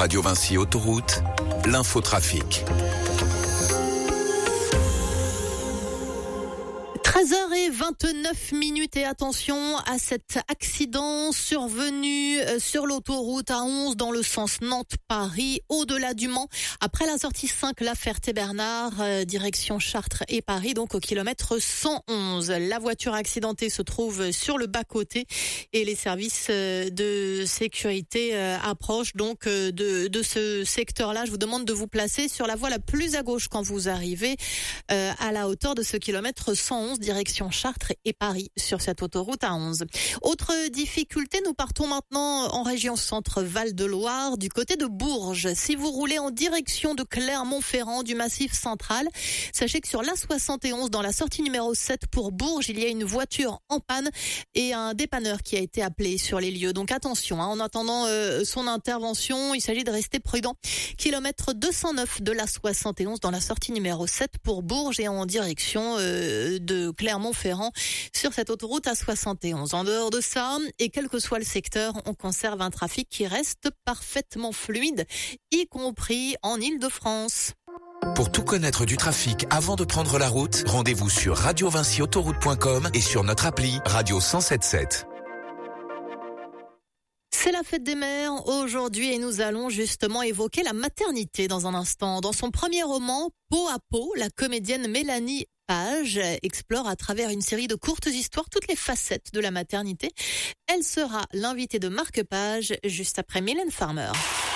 Radio Vinci Autoroute, l'infotrafic. 13h29 et attention à cet accident survenu sur l'autoroute A11 dans le sens Nantes-Paris, au-delà du Mans. Après la sortie 5, la Ferté-Bernard, direction Chartres et Paris, donc au kilomètre 111. La voiture accidentée se trouve sur le bas-côté et les services de sécurité approchent donc de ce secteur-là. Je vous demande de vous placer sur la voie la plus à gauche quand vous arrivez à la hauteur de ce kilomètre 111, direction Chartres et Paris sur cette autoroute A11. Autre difficulté, nous partons maintenant en région centre Val-de-Loire, du côté de Bourges. Si vous roulez en direction de Clermont-Ferrand, du Massif central, sachez que sur l'A71, dans la sortie numéro 7 pour Bourges, il y a une voiture en panne et un dépanneur qui a été appelé sur les lieux. Donc attention, en attendant son intervention, il s'agit de rester prudent. Kilomètre 209 de l'A71 dans la sortie numéro 7 pour Bourges et en direction de Clermont-Ferrand sur cette autoroute A71. En dehors de ça, et quel que soit le secteur, on conserve un trafic qui reste parfaitement fluide, y compris en Île-de-France. Pour tout connaître du trafic avant de prendre la route, rendez-vous sur radiovinciautoroute.com et sur notre appli Radio 107.7. C'est la fête des mères aujourd'hui et nous allons justement évoquer la maternité dans un instant. Dans son premier roman, Peau à peau, la comédienne Mélanie Page explore à travers une série de courtes histoires toutes les facettes de la maternité. Elle sera l'invitée de Marc Page juste après Mylène Farmer.